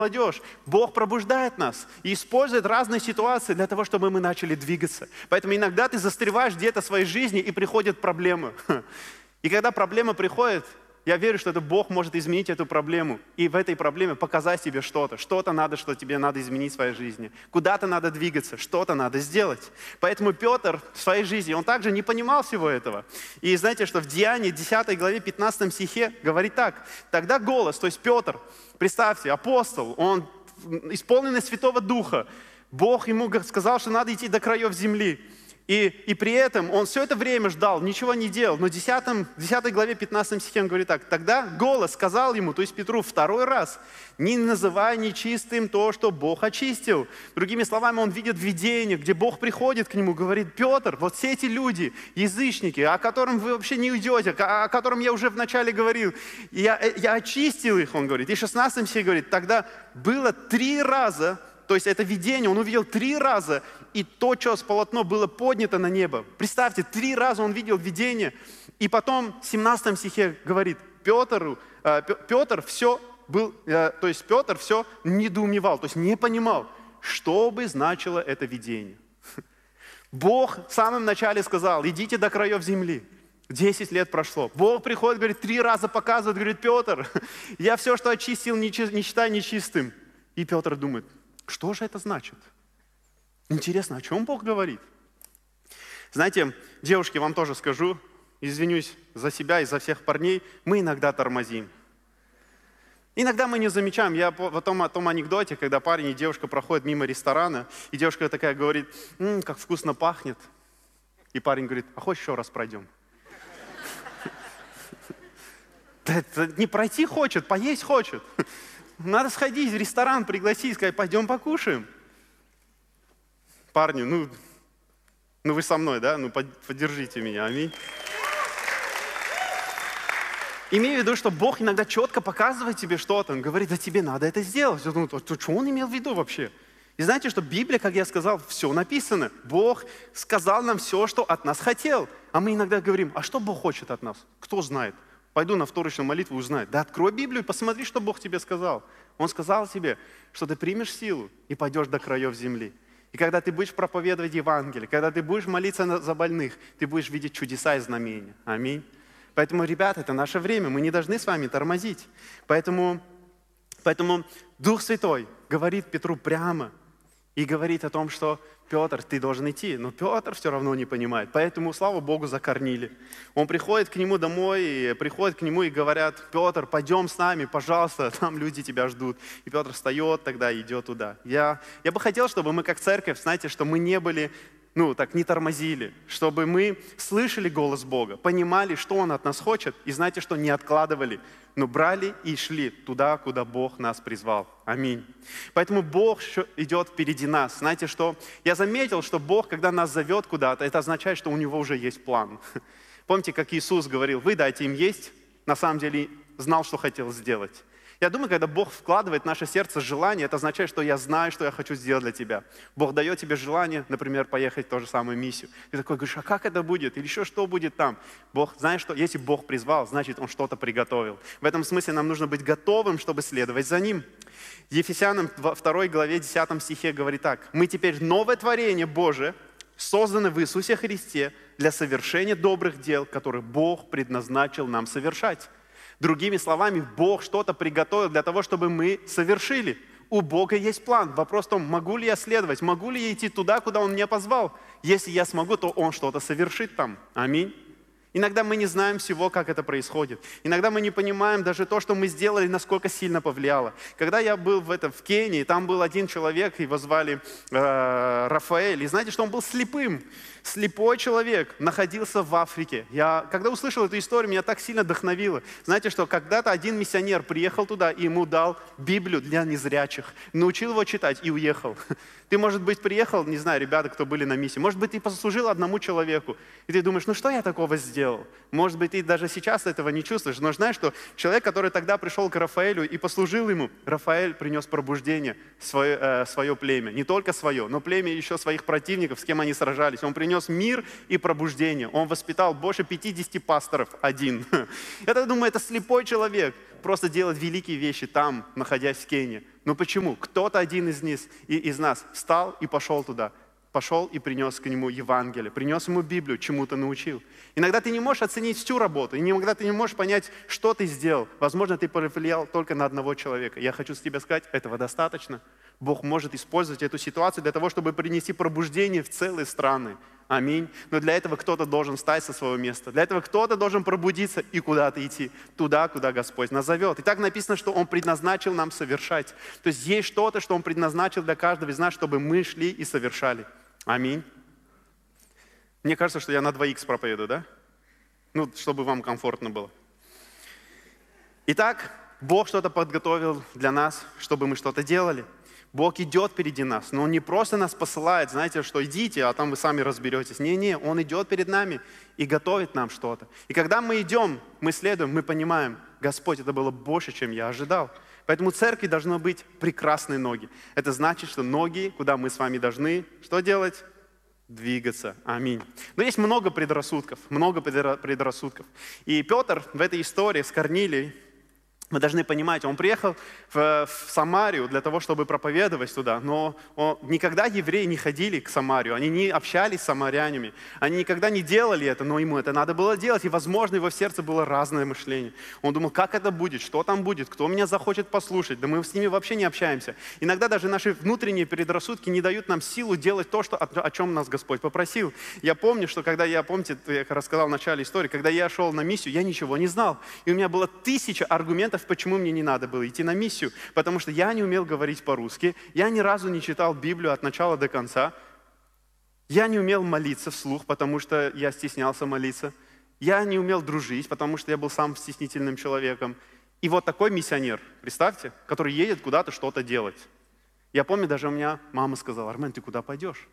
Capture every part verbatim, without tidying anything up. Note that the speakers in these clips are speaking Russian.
молодежь, Бог пробуждает нас и использует разные ситуации для того, чтобы мы начали двигаться. Поэтому иногда ты застреваешь где-то в своей жизни, и приходят проблемы. И когда проблема приходит, я верю, что это Бог может изменить эту проблему. И в этой проблеме показать тебе что-то. Что-то надо, что тебе надо изменить в своей жизни. Куда-то надо двигаться, что-то надо сделать. Поэтому Петр в своей жизни, он также не понимал всего этого. И знаете, что в Деянии десятой главе пятнадцатом стихе говорит так. Тогда голос, то есть Петр, представьте, апостол, он исполненный Святого Духа. Бог ему сказал, что надо идти до краев земли. И, и при этом он все это время ждал, ничего не делал. Но в десятой главе пятнадцатом стихе он говорит так. Тогда голос сказал ему, то есть Петру, второй раз, не называй нечистым то, что Бог очистил. Другими словами, он видит видение, где Бог приходит к нему, говорит: Петр, вот все эти люди, язычники, о котором вы вообще не уйдете, о котором я уже вначале говорил, я, я очистил их, он говорит. И в шестнадцатом стихе говорит, тогда было три раза. То есть это видение он увидел три раза, и тотчас полотно было поднято на небо. Представьте, три раза он видел видение. И потом в семнадцатом стихе говорит, Петр, Петр все был, то есть Петр все недоумевал, то есть не понимал, что бы значило это видение. Бог в самом начале сказал, идите до краев земли. Десять лет прошло. Бог приходит, говорит, три раза показывает, говорит, Петр, я все, что очистил, не считай нечистым. И Петр думает, что же это значит? Интересно, о чем Бог говорит? Знаете, девушки, вам тоже скажу, извинюсь за себя и за всех парней, мы иногда тормозим. Иногда мы не замечаем. Я в том, о том анекдоте, когда парень и девушка проходят мимо ресторана, и девушка такая говорит, м-м, как вкусно пахнет. И парень говорит, а хочешь еще раз пройдем? Не пройти хочет, поесть хочет. Надо сходить в ресторан, пригласить, сказать, пойдем покушаем. Парни, ну, ну вы со мной, да? Ну поддержите меня, аминь. Имею в виду, что Бог иногда четко показывает тебе что-то. Он говорит, да тебе надо это сделать. Я думаю, что он имел в виду вообще? И знаете, что Библия, как я сказал, все написано. Бог сказал нам все, что от нас хотел. А мы иногда говорим, а что Бог хочет от нас? Кто знает? Пойду на вторичную молитву и узнаю. Да открой Библию и посмотри, что Бог тебе сказал. Он сказал тебе, что ты примешь силу и пойдешь до краев земли. И когда ты будешь проповедовать Евангелие, когда ты будешь молиться за больных, ты будешь видеть чудеса и знамения. Аминь. Поэтому, ребята, это наше время, мы не должны с вами тормозить. Поэтому, поэтому Дух Святой говорит Петру прямо и говорит о том, что Петр, ты должен идти. Но Петр все равно не понимает. Поэтому, слава Богу, за Корнилия. Он приходит к нему домой, и приходит к нему и говорят, Петр, пойдем с нами, пожалуйста, там люди тебя ждут. И Петр встает тогда и идет туда. Я, я бы хотел, чтобы мы как церковь, знаете, что мы не были, ну, так, не тормозили, чтобы мы слышали голос Бога, понимали, что Он от нас хочет, и знаете, что не откладывали, но брали и шли туда, куда Бог нас призвал. Аминь. Поэтому Бог идет впереди нас. Знаете, что я заметил, что Бог, когда нас зовет куда-то, это означает, что у Него уже есть план. Помните, как Иисус говорил, вы дайте им есть, на самом деле знал, что хотел сделать. Я думаю, когда Бог вкладывает в наше сердце желание, это означает, что я знаю, что я хочу сделать для тебя. Бог дает тебе желание, например, поехать в ту же самую миссию. Ты такой говоришь, а как это будет? Или еще что будет там? Бог, знаешь что? Если Бог призвал, значит, Он что-то приготовил. В этом смысле нам нужно быть готовым, чтобы следовать за Ним. Ефесянам во второй главе десятом стихе говорит так. Мы теперь новое творение Божие, созданы в Иисусе Христе для совершения добрых дел, которые Бог предназначил нам совершать. Другими словами, Бог что-то приготовил для того, чтобы мы совершили. У Бога есть план. Вопрос в том, могу ли я следовать, могу ли я идти туда, куда Он меня позвал. Если я смогу, то Он что-то совершит там. Аминь. Иногда мы не знаем всего, как это происходит. Иногда мы не понимаем даже то, что мы сделали, насколько сильно повлияло. Когда я был в, это, в Кении, там был один человек, его звали э, Рафаэль. И знаете, что он был слепым. Слепой человек находился в Африке. Я, когда услышал эту историю, меня так сильно вдохновило. Знаете, что когда-то один миссионер приехал туда и ему дал Библию для незрячих. Научил его читать и уехал. Ты, может быть, приехал, не знаю, ребята, кто были на миссии, может быть, ты послужил одному человеку. И ты думаешь, ну что я такого сделал? Может быть, ты даже сейчас этого не чувствуешь. Но знаешь, что человек, который тогда пришел к Рафаэлю и послужил ему, Рафаэль принес пробуждение в свое, э, свое племя. Не только свое, но племя еще своих противников, с кем они сражались. Он принес мир и пробуждение. Он воспитал больше пятидесяти пасторов один. Я так думаю, это слепой человек просто делать великие вещи там, находясь в Кении. Но почему? Кто-то один из, них, из нас встал и пошел туда. Пошел и принес к нему Евангелие, принес ему Библию, чему-то научил. Иногда ты не можешь оценить всю работу, и иногда ты не можешь понять, что ты сделал. Возможно, ты повлиял только на одного человека. Я хочу с тебе сказать, этого достаточно. Бог может использовать эту ситуацию для того, чтобы принести пробуждение в целые страны. Аминь. Но для этого кто-то должен встать со своего места. Для этого кто-то должен пробудиться и куда-то идти. Туда, куда Господь назовет. И так написано, что Он предназначил нам совершать. То есть есть что-то, что Он предназначил для каждого из нас, чтобы мы шли и совершали. Аминь. Мне кажется, что я на два икс проповедую, да? Ну, чтобы вам комфортно было. Итак, Бог что-то подготовил для нас, чтобы мы что-то делали. Бог идет впереди нас, но Он не просто нас посылает, знаете, что идите, а там вы сами разберетесь. Не-не, Он идет перед нами и готовит нам что-то. И когда мы идем, мы следуем, мы понимаем, Господь, это было больше, чем я ожидал. Поэтому в церкви должны быть прекрасные ноги. Это значит, что ноги, куда мы с вами должны, что делать? Двигаться. Аминь. Но есть много предрассудков, много предрассудков. И Петр в этой истории с Корнилией, мы должны понимать, он приехал в, в Самарию для того, чтобы проповедовать туда, но он, никогда евреи не ходили к Самарию, они не общались с самарянами, они никогда не делали это, но ему это надо было делать, и, возможно, его в сердце было разное мышление. Он думал, как это будет, что там будет, кто меня захочет послушать, да мы с ними вообще не общаемся. Иногда даже наши внутренние предрассудки не дают нам силу делать то, что, о, о чем нас Господь попросил. Я помню, что когда я, помните, я рассказал в начале истории, когда я шел на миссию, я ничего не знал, и у меня было тысяча аргументов, почему мне не надо было идти на миссию. Потому что я не умел говорить по-русски, я ни разу не читал Библию от начала до конца, я не умел молиться вслух, потому что я стеснялся молиться, я не умел дружить, потому что я был сам стеснительным человеком. И вот такой миссионер, представьте, который едет куда-то что-то делать. Я помню, даже у меня мама сказала, Армен, ты куда пойдешь?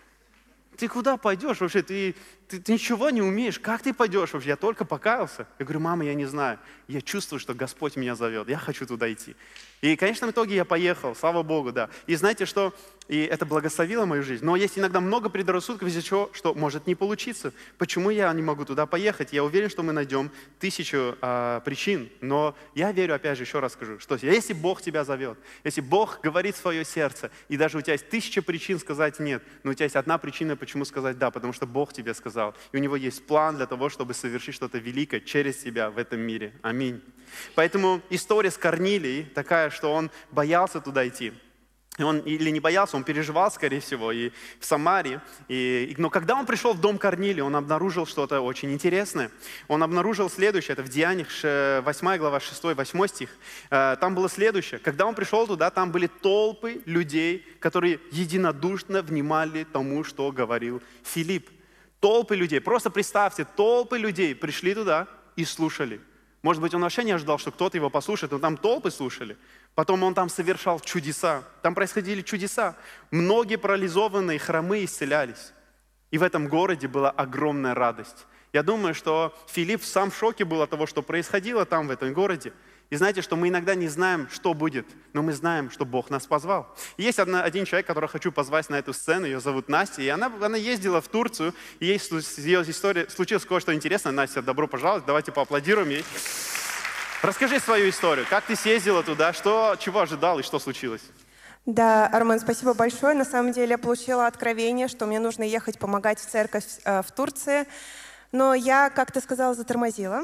Ты куда пойдешь вообще? Ты, ты, ты ничего не умеешь. Как ты пойдешь вообще? Я только покаялся. Я говорю, мама, я не знаю. Я чувствую, что Господь меня зовет. Я хочу туда идти. И, в конечном итоге я поехал, слава Богу, да. И знаете что? И это благословило мою жизнь. Но есть иногда много предрассудков из-за чего, что может не получиться. Почему я не могу туда поехать? Я уверен, что мы найдем тысячу а, причин. Но я верю, опять же, еще раз скажу, что если Бог тебя зовет, если Бог говорит в свое сердце, и даже у тебя есть тысяча причин сказать нет, но у тебя есть одна причина, почему сказать да, потому что Бог тебе сказал. И у Него есть план для того, чтобы совершить что-то великое через тебя в этом мире. Аминь. Поэтому история с Корнилией такая, что он боялся туда идти. И он или не боялся, он переживал, скорее всего, и в Самарии. И, но когда он пришел в дом Корнилия, он обнаружил что-то очень интересное. Он обнаружил следующее, это в Деяниях восьмая глава, шестой-восьмой стих. Там было следующее. Когда он пришел туда, там были толпы людей, которые единодушно внимали тому, что говорил Филипп. Толпы людей, просто представьте, толпы людей пришли туда и слушали. Может быть, он вообще не ожидал, что кто-то его послушает, но там толпы слушали. Потом он там совершал чудеса. Там происходили чудеса. Многие парализованные, хромые исцелялись. И в этом городе была огромная радость. Я думаю, что Филипп сам в шоке был от того, что происходило там, в этом городе. И знаете, что мы иногда не знаем, что будет, но мы знаем, что Бог нас позвал. И есть одна, один человек, которого хочу позвать на эту сцену, ее зовут Настя, и она, она ездила в Турцию, и ей с ее историей случилось кое-что интересное. Настя, добро пожаловать, давайте поаплодируем ей. Расскажи свою историю, как ты съездила туда, что, чего ожидал и что случилось? Да, Армен, спасибо большое. На самом деле я получила откровение, что мне нужно ехать помогать в церковь э, в Турции. Но я, как ты сказала, затормозила.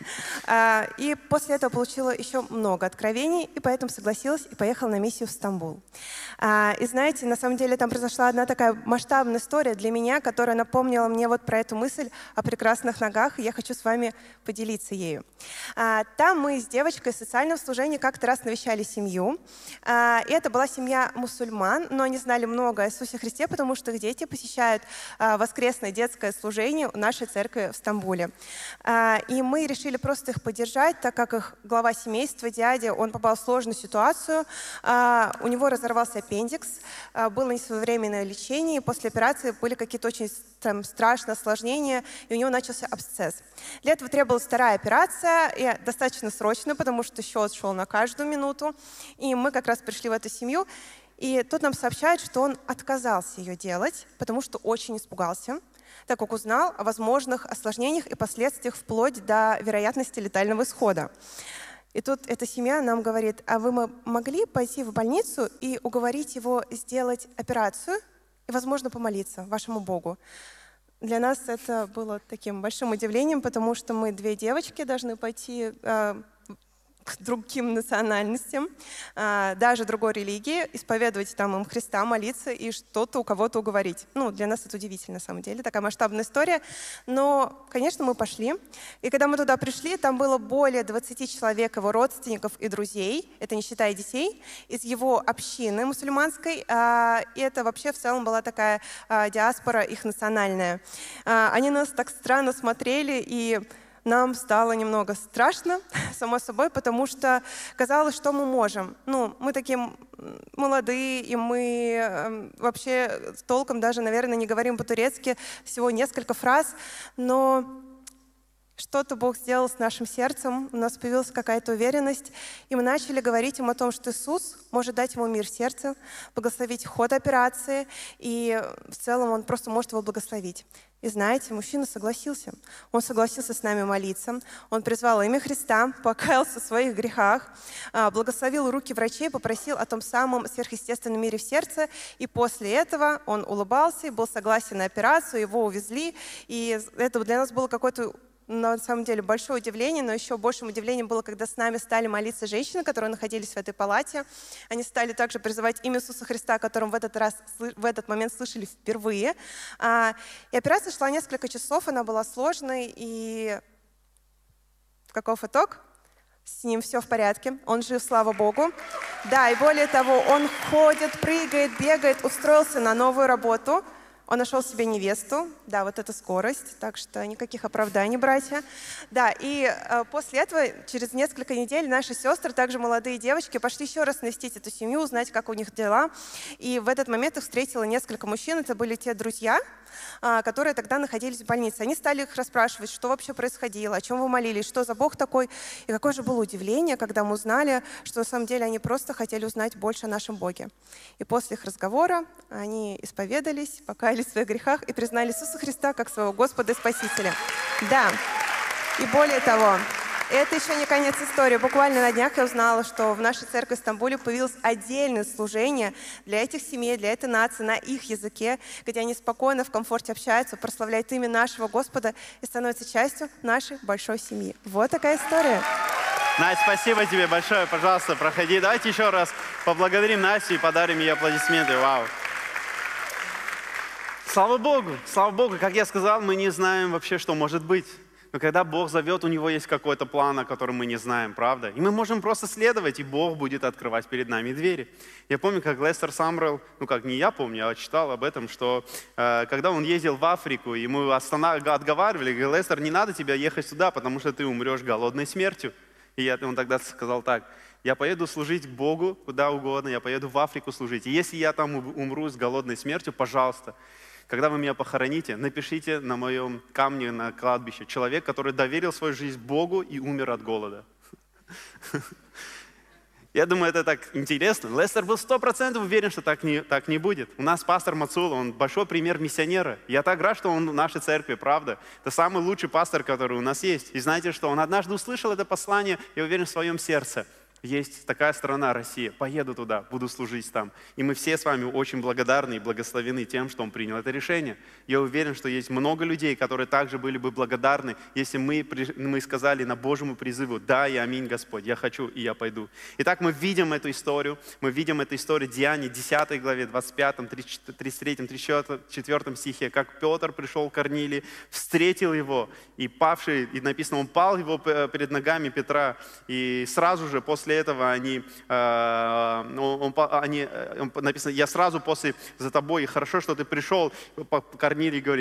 И после этого получила еще много откровений, и поэтому согласилась и поехала на миссию в Стамбул. И знаете, на самом деле там произошла одна такая масштабная история для меня, которая напомнила мне вот про эту мысль о прекрасных ногах, и я хочу с вами поделиться ею. Там мы с девочкой из социального служения как-то раз навещали семью, и это была семья мусульман, но они знали много о Иисусе Христе, потому что их дети посещают воскресное детское служение у нашей церкви в Стамбуле. И мы решили просто их поддержать, так как их глава семейства, дядя, он попал в сложную ситуацию. У него разорвался аппендикс, было несвоевременное лечение, и после операции были какие-то очень там, страшные осложнения, и у него начался абсцесс. Для этого требовалась вторая операция, и достаточно срочная, потому что счет шел на каждую минуту. И мы как раз пришли в эту семью, и тут нам сообщают, что он отказался ее делать, потому что очень испугался, так как узнал о возможных осложнениях и последствиях вплоть до вероятности летального исхода. И тут эта семья нам говорит: а вы могли пойти в больницу и уговорить его сделать операцию и, возможно, помолиться вашему Богу? Для нас это было таким большим удивлением, потому что мы, две девочки, должны пойти э, к другим национальностям, э, даже другой религии, исповедовать там им Христа, молиться и что-то у кого-то уговорить. Ну, для нас это удивительно, на самом деле, такая масштабная история. Но, конечно, мы пошли. И когда мы туда пришли, там было более двадцати человек его родственников и друзей, это не считая детей, из его общины мусульманской. Э, и это вообще в целом была такая э, диаспора их национальная. Э, они нас так странно смотрели, и нам стало немного страшно, само собой, потому что казалось, что мы можем. Ну, мы такие молодые, и мы э, вообще толком даже, наверное, не говорим по-турецки, всего несколько фраз, но что-то Бог сделал с нашим сердцем, у нас появилась какая-то уверенность, и мы начали говорить им о том, что Иисус может дать ему мир в сердце, благословить ход операции, и в целом Он просто может его благословить. И знаете, мужчина согласился. Он согласился с нами молиться. Он призвал имя Христа, покаялся в своих грехах, благословил руки врачей, попросил о том самом сверхъестественном мире в сердце. И после этого он улыбался и был согласен на операцию, его увезли. И это для нас было какое-то, на самом деле, большое удивление, но еще большим удивлением было, когда с нами стали молиться женщины, которые находились в этой палате. Они стали также призывать имя Иисуса Христа, о котором в этот раз, в этот момент слышали впервые. И операция шла несколько часов, она была сложной, и каков итог? С ним все в порядке, он жив, слава Богу. Да, и более того, он ходит, прыгает, бегает, устроился на новую работу. Он нашел себе невесту, да, вот это скорость, так что никаких оправданий, братья. Да, и э, после этого, через несколько недель, наши сестры, также молодые девочки, пошли еще раз навестить эту семью, узнать, как у них дела. И в этот момент их встретило несколько мужчин, это были те друзья, э, которые тогда находились в больнице. Они стали их расспрашивать, что вообще происходило, о чем вы молились, что за Бог такой. И какое же было удивление, когда мы узнали, что на самом деле они просто хотели узнать больше о нашем Боге. И после их разговора они исповедались, покаялись в своих грехах и признали Иисуса Христа как своего Господа и Спасителя. Да, и более того, это еще не конец истории. Буквально на днях я узнала, что в нашей церкви в Стамбуле появилось отдельное служение для этих семей, для этой нации на их языке, где они спокойно, в комфорте общаются, прославляют имя нашего Господа и становятся частью нашей большой семьи. Вот такая история. Настя, спасибо тебе большое. Пожалуйста, проходи. Давайте еще раз поблагодарим Настю и подарим ей аплодисменты. Вау. Слава Богу, слава Богу, как я сказал, мы не знаем вообще, что может быть. Но когда Бог зовет, у Него есть какой-то план, о котором мы не знаем, правда? И мы можем просто следовать, и Бог будет открывать перед нами двери. Я помню, как Лестер Самрелл, ну как не я помню, а читал об этом, что э, когда он ездил в Африку, ему останов... отговаривали, говорили: Лестер, не надо тебе ехать сюда, потому что ты умрешь голодной смертью. И я, он тогда сказал так: я поеду служить Богу куда угодно, я поеду в Африку служить. И если я там умру с голодной смертью, пожалуйста, когда вы меня похороните, напишите на моем камне на кладбище: человек, который доверил свою жизнь Богу и умер от голода. Я думаю, это так интересно. Лестер был сто процентов уверен, что так не, так не будет. У нас пастор Мацула, он большой пример миссионера. Я так рад, что он в нашей церкви, правда. Это самый лучший пастор, который у нас есть. И знаете что? Он однажды услышал это послание и уверен в своем сердце: есть такая страна, Россия, поеду туда, буду служить там. И мы все с вами очень благодарны и благословены тем, что он принял это решение. Я уверен, что есть много людей, которые также были бы благодарны, если мы, мы сказали на Божьему призыву: да и аминь, Господь, я хочу и я пойду. Итак, мы видим эту историю, мы видим эту историю Деяний, десятой главе, двадцать пятом, тридцать третьем, тридцать четвёртом стихе, как Петр пришел к Корнилию, встретил его, и павший, и написано, он пал его перед ногами Петра, и сразу же после этого они, э, он, они, он, написано: я сразу после за тобой, и хорошо, что ты пришел. Корнилий говорит: